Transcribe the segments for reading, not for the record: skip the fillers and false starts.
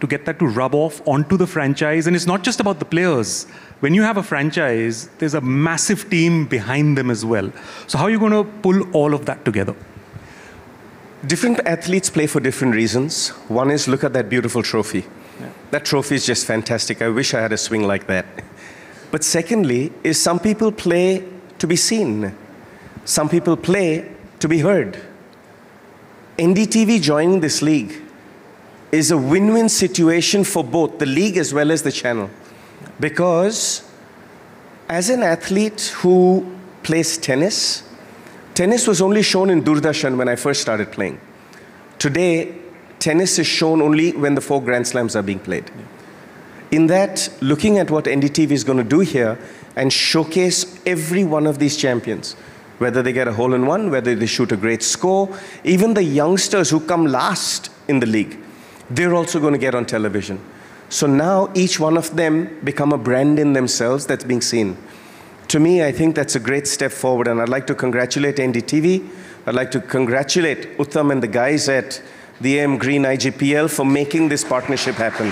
to get that to rub off onto the franchise? And it's not just about the players. When you have a franchise, there's a massive team behind them as well. So how are you going to pull all of that together? Different athletes play for different reasons. One is, look at that beautiful trophy. Yeah. That trophy is just fantastic. I wish I had a swing like that. But secondly, is some people play to be seen. Some people play to be heard. NDTV joining this league is a win-win situation for both the league as well as the channel. Because as an athlete who plays tennis, tennis was only shown in Doordarshan when I first started playing. Today, tennis is shown only when the 4 Grand Slams are being played. In that, looking at what NDTV is going to do here and showcase every one of these champions, whether they get a hole-in-one, whether they shoot a great score, even the youngsters who come last in the league, they're also going to get on television. So now each one of them become a brand in themselves that's being seen. To me, I think that's a great step forward, and I'd like to congratulate NDTV. I'd like to congratulate Uttam and the guys at the AM Green IGPL for making this partnership happen.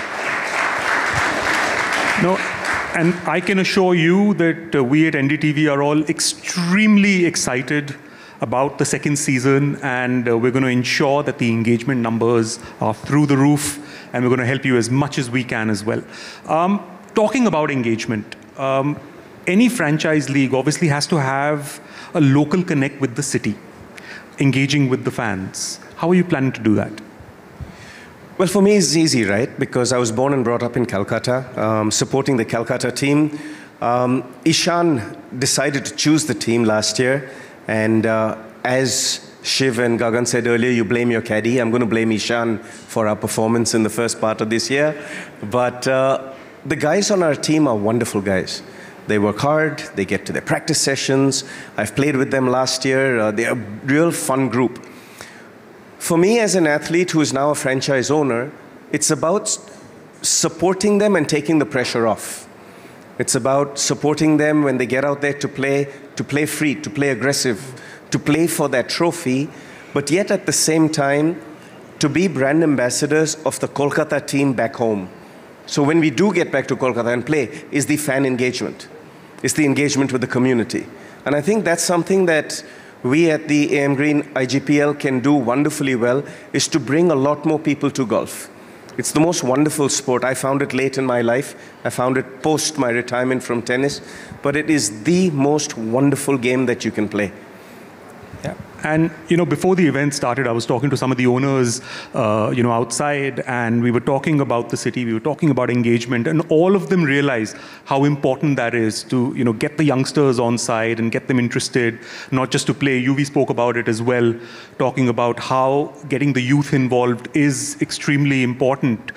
No, and I can assure you that we at NDTV are all extremely excited about the second season, and we're going to ensure that the engagement numbers are through the roof, and we're going to help you as much as we can as well. Talking about engagement, any franchise league obviously has to have a local connect with the city, engaging with the fans. How are you planning to do that? Well, for me, it's easy, right? Because I was born and brought up in Calcutta, supporting the Calcutta team. Ishan decided to choose the team last year. And as Shiv and Gagan said earlier, you blame your caddy. I'm going to blame Ishan for our performance in the first part of this year. But the guys on our team are wonderful guys. They work hard. They get to their practice sessions. I've played with them last year. They're a real fun group. For me, as an athlete who is now a franchise owner, it's about supporting them and taking the pressure off. It's about supporting them when they get out there to play free, to play aggressive, to play for that trophy, but yet at the same time, to be brand ambassadors of the Kolkata team back home. So when we do get back to Kolkata and play, is the fan engagement. It's the engagement with the community. And I think that's something that we at the AM Green IGPL can do wonderfully well, is to bring a lot more people to golf. It's the most wonderful sport. I found it late in my life. I found it post my retirement from tennis. But it is the most wonderful game that you can play. Yeah. And, before the event started, I was talking to some of the owners, outside, and we were talking about the city, we were talking about engagement, and all of them realized how important that is to, get the youngsters on side and get them interested, not just to play. UV spoke about it as well, talking about how getting the youth involved is extremely important.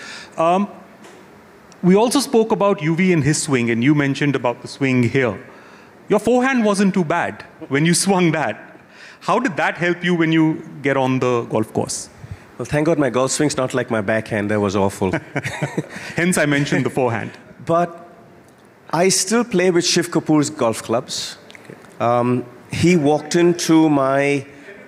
We also spoke about UV and his swing, and you mentioned about the swing here. Your forehand wasn't too bad when you swung that. How did that help you when you get on the golf course? Well, thank God my golf swing's not like my backhand. That was awful. Hence, I mentioned the forehand. But I still play with Shiv Kapoor's golf clubs. Okay. He walked into my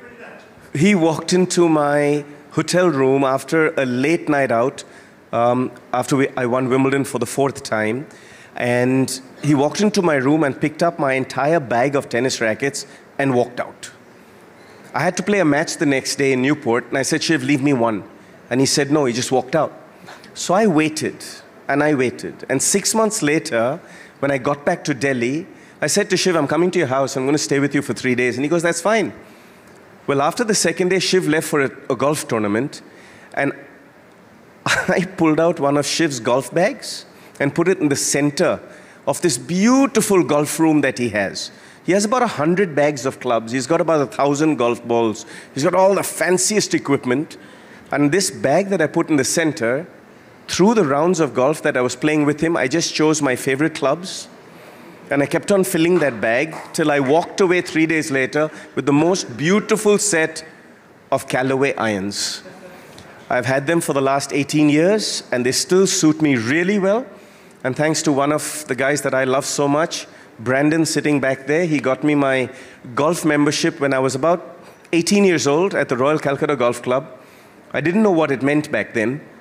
hotel room after a late night out, after I won Wimbledon for the 4th time. And he walked into my room and picked up my entire bag of tennis rackets and walked out. I had to play a match the next day in Newport, and I said, Shiv, leave me one. And he said, no, he just walked out. So I waited, and I waited. And 6 months later, when I got back to Delhi, I said to Shiv, I'm coming to your house, I'm going to stay with you for 3 days. And he goes, that's fine. Well, after the second day, Shiv left for a golf tournament, and I pulled out one of Shiv's golf bags and put it in the center of this beautiful golf room that he has. He has about 100 bags of clubs. He's got about 1,000 golf balls. He's got all the fanciest equipment. And this bag that I put in the center, through the rounds of golf that I was playing with him, I just chose my favorite clubs. And I kept on filling that bag till I walked away 3 days later with the most beautiful set of Callaway irons. I've had them for the last 18 years, and they still suit me really well. And thanks to one of the guys that I love so much, Brandon, sitting back there, he got me my golf membership when I was about 18 years old at the Royal Calcutta Golf Club. I didn't know what it meant back then,